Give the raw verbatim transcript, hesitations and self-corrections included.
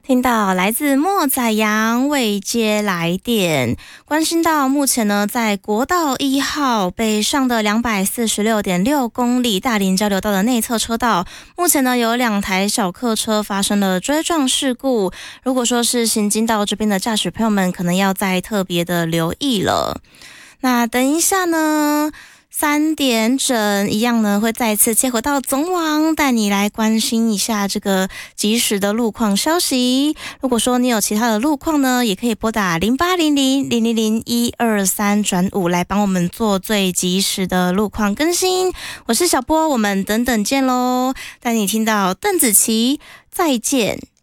听到来自莫宰阳未接来电，关心到目前呢，在国道一号北上的两百四十六点六公里大林交流道的内侧车道，目前呢有两台小客车发生了追撞事故。如果说是行经到这边的驾驶朋友们，可能要再特别的留意了。那等一下呢，三点整一样呢，会再次切回到总网，带你来关心一下这个即时的路况消息。如果说你有其他的路况呢，也可以拨打零八零零零零零一二三转五来帮我们做最及时的路况更新。我是小波，我们等等见咯，带你听到邓紫棋再见。